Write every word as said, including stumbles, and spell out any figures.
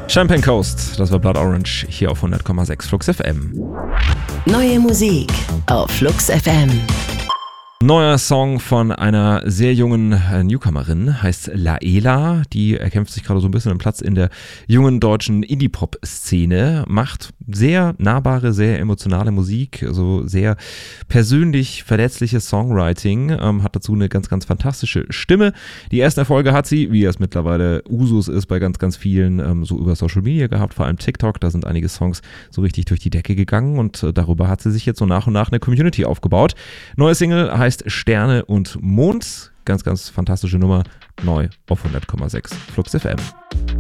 Champagne Coast, das war Blood Orange hier auf hundert Komma sechs Flux F M. Neue Musik auf Flux F M. Neuer Song von einer sehr jungen Newcomerin, heißt Laela. Die erkämpft sich gerade so ein bisschen einen Platz in der jungen deutschen Indie-Pop-Szene, macht sehr nahbare, sehr emotionale Musik, so sehr persönlich verletzliches Songwriting, ähm, hat dazu eine ganz, ganz fantastische Stimme. Die ersten Erfolge hat sie, wie es mittlerweile Usus ist, bei ganz, ganz vielen ähm, so über Social Media gehabt, vor allem TikTok. Da sind einige Songs so richtig durch die Decke gegangen und äh, darüber hat sie sich jetzt so nach und nach eine Community aufgebaut. Neue Single heißt Sterne und Mond. Ganz, ganz fantastische Nummer. Neu auf hundert Komma sechs Flux F M.